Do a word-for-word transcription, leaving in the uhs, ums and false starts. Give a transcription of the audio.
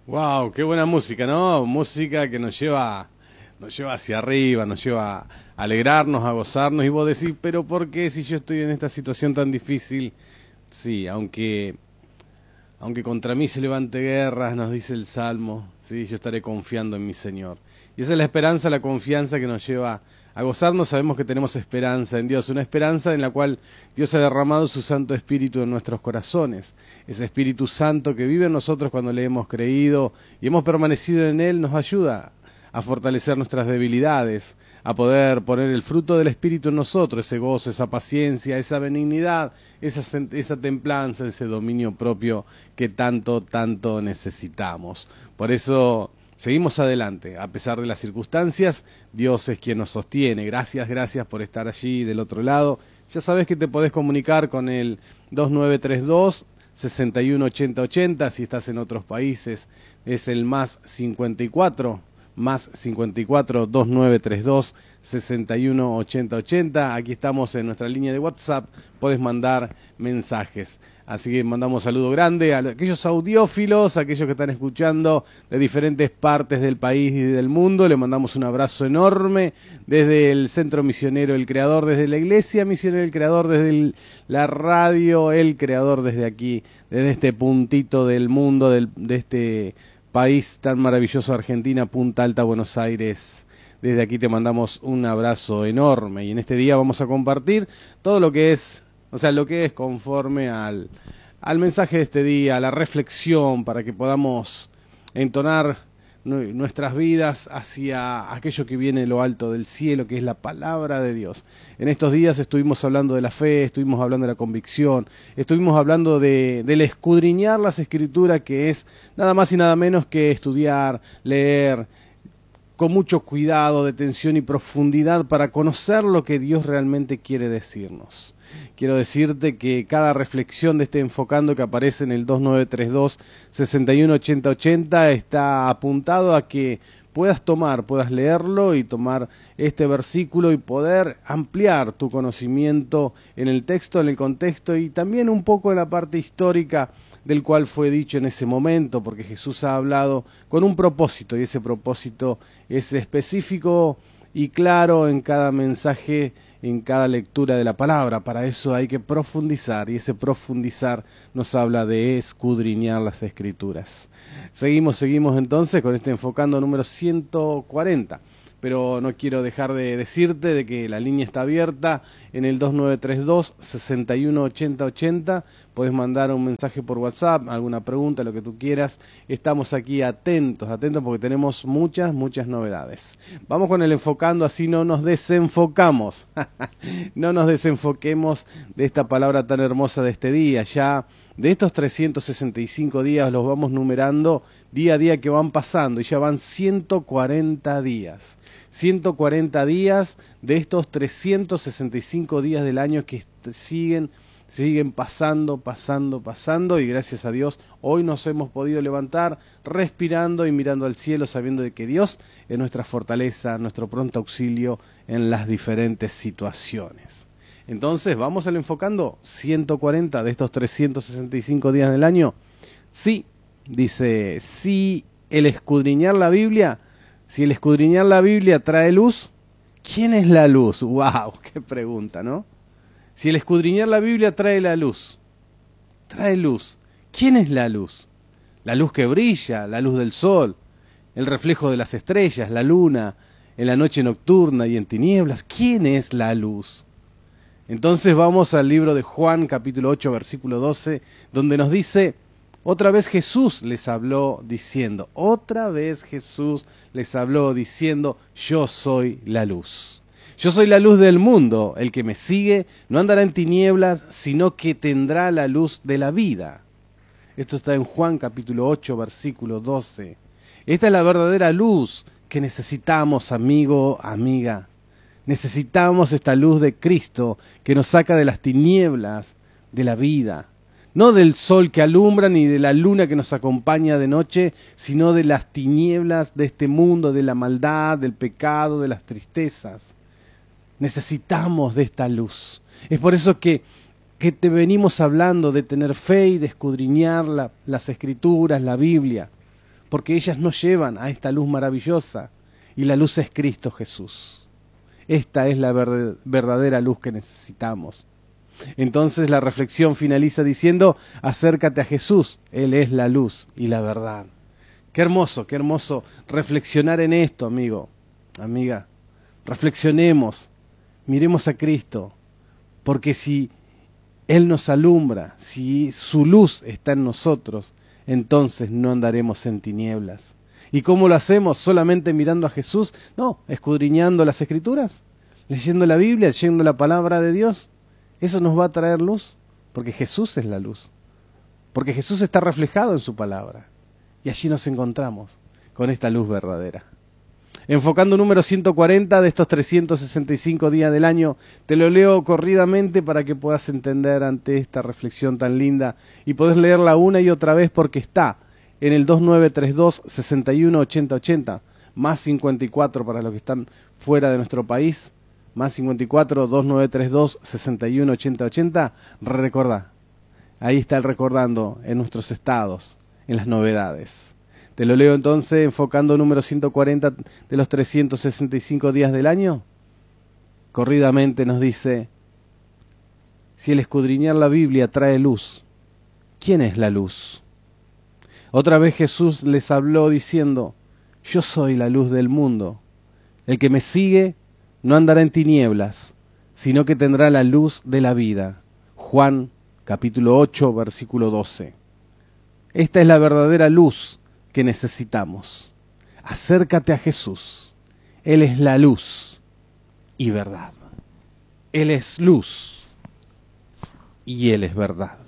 Wow, qué buena música, ¿no? Música que nos lleva, nos lleva hacia arriba, nos lleva a alegrarnos, a gozarnos. Y vos decís, pero ¿por qué si yo estoy en esta situación tan difícil? Sí, aunque, aunque contra mí se levante guerras, nos dice el Salmo, sí, yo estaré confiando en mi Señor. Y esa es la esperanza, la confianza que nos lleva a gozarnos. Sabemos que tenemos esperanza en Dios, una esperanza en la cual Dios ha derramado su Santo Espíritu en nuestros corazones. Ese Espíritu Santo que vive en nosotros cuando le hemos creído y hemos permanecido en Él nos ayuda a fortalecer nuestras debilidades, a poder poner el fruto del Espíritu en nosotros, ese gozo, esa paciencia, esa benignidad, esa, esa templanza, ese dominio propio que tanto, tanto necesitamos. Por eso seguimos adelante, a pesar de las circunstancias, Dios es quien nos sostiene. Gracias, gracias por estar allí del otro lado. Ya sabes que te podés comunicar con el dos nueve tres dos, seis uno ocho cero ocho cero, si estás en otros países es el más cincuenta y cuatro, más cincuenta y cuatro, dos nueve tres dos, seis uno ocho cero ocho cero. Aquí estamos en nuestra línea de WhatsApp, podés mandar mensajes. Así que mandamos un saludo grande a aquellos audiófilos, a aquellos que están escuchando de diferentes partes del país y del mundo. Le mandamos un abrazo enorme desde el Centro Misionero El Creador, desde la Iglesia Misionera El Creador, desde el, la radio El Creador, desde aquí, desde este puntito del mundo, del, de este país tan maravilloso, Argentina, Punta Alta, Buenos Aires. Desde aquí te mandamos un abrazo enorme y en este día vamos a compartir todo lo que es... O sea, lo que es conforme al, al mensaje de este día, a la reflexión, para que podamos entonar nuestras vidas hacia aquello que viene de lo alto del cielo, que es la palabra de Dios. En estos días estuvimos hablando de la fe, estuvimos hablando de la convicción, estuvimos hablando de, del escudriñar las Escrituras, que es nada más y nada menos que estudiar, leer, con mucho cuidado, detención y profundidad para conocer lo que Dios realmente quiere decirnos. Quiero decirte que cada reflexión de este enfocando que aparece en el dos nueve tres dos, seis uno ocho cero ocho cero está apuntado a que puedas tomar, puedas leerlo y tomar este versículo y poder ampliar tu conocimiento en el texto, en el contexto y también un poco en la parte histórica del cual fue dicho en ese momento, porque Jesús ha hablado con un propósito y ese propósito es específico y claro en cada mensaje, en cada lectura de la palabra. Para eso hay que profundizar y ese profundizar nos habla de escudriñar las Escrituras. Seguimos, seguimos entonces con este enfocando número ciento cuarenta. Pero no quiero dejar de decirte de que la línea está abierta en el dos nueve tres dos, seis uno ocho cero ocho cero. Podés mandar un mensaje por WhatsApp, alguna pregunta, lo que tú quieras. Estamos aquí atentos, atentos porque tenemos muchas, muchas novedades. Vamos con el enfocando, así no nos desenfocamos. No nos desenfoquemos de esta palabra tan hermosa de este día. Ya de estos trescientos sesenta y cinco días los vamos numerando día a día que van pasando y ya van ciento cuarenta días. ciento cuarenta días de estos trescientos sesenta y cinco días del año que siguen, siguen pasando, pasando, pasando y gracias a Dios hoy nos hemos podido levantar respirando y mirando al cielo sabiendo de que Dios es nuestra fortaleza, nuestro pronto auxilio en las diferentes situaciones. Entonces, ¿vamos al enfocando ciento cuarenta de estos trescientos sesenta y cinco días del año? Sí, dice, si el escudriñar la Biblia, si el escudriñar la Biblia trae luz, ¿quién es la luz? ¡Wow! ¡Qué pregunta!, ¿no? Si el escudriñar la Biblia trae la luz, trae luz, ¿quién es la luz? La luz que brilla, la luz del sol, el reflejo de las estrellas, la luna, en la noche nocturna y en tinieblas. ¿Quién es la luz? Entonces vamos al libro de Juan, capítulo ocho, versículo doce, donde nos dice, otra vez Jesús les habló diciendo, otra vez Jesús les habló diciendo, yo soy la luz. Yo soy la luz del mundo, el que me sigue no andará en tinieblas, sino que tendrá la luz de la vida. Esto está en Juan, capítulo ocho, versículo doce. Esta es la verdadera luz que necesitamos, amigo, amiga. Necesitamos esta luz de Cristo que nos saca de las tinieblas de la vida. No del sol que alumbra ni de la luna que nos acompaña de noche, sino de las tinieblas de este mundo, de la maldad, del pecado, de las tristezas. Necesitamos de esta luz. Es por eso que, que te venimos hablando de tener fe y de escudriñar la, las Escrituras, la Biblia. porque ellas nos llevan a esta luz maravillosa, y la luz es Cristo Jesús. Esta es la verdadera luz que necesitamos. Entonces la reflexión finaliza diciendo, acércate a Jesús, Él es la luz y la verdad. Qué hermoso, qué hermoso reflexionar en esto, amigo, amiga. Reflexionemos, miremos a Cristo, porque si Él nos alumbra, si su luz está en nosotros, entonces no andaremos en tinieblas. ¿Y cómo lo hacemos? ¿Solamente mirando a Jesús? No, escudriñando las Escrituras, leyendo la Biblia, leyendo la palabra de Dios. Eso nos va a traer luz, porque Jesús es la luz, porque Jesús está reflejado en su palabra. Y allí nos encontramos con esta luz verdadera. Enfocando número ciento cuarenta de estos trescientos sesenta y cinco días del año, te lo leo corridamente para que puedas entender ante esta reflexión tan linda y podés leerla una y otra vez porque está en el dos nueve tres dos, seis uno ocho cero ocho cero, más cincuenta y cuatro para los que están fuera de nuestro país, más cincuenta y cuatro, dos nueve tres dos, seis uno ocho cero ocho cero, recordá, ahí está el recordando en nuestros estados, en las novedades. Te lo leo entonces, enfocando número ciento cuarenta de los trescientos sesenta y cinco días del año. Corridamente nos dice, si el escudriñar la Biblia trae luz, ¿quién es la luz? Otra vez Jesús les habló diciendo, yo soy la luz del mundo. El que me sigue no andará en tinieblas, sino que tendrá la luz de la vida. Juan capítulo ocho, versículo doce. Esta es la verdadera luz que necesitamos. Acércate a Jesús. Él es la luz y verdad. Él es luz y Él es verdad.